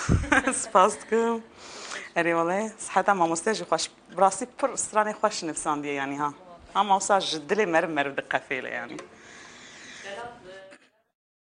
سپاس دکم اری والله صحتا مامۆستێژی خۆش بڕاستی پڕ سترانی خۆش نفساندیە ینی ها مامۆستا ji dilê me re dikefêle yanî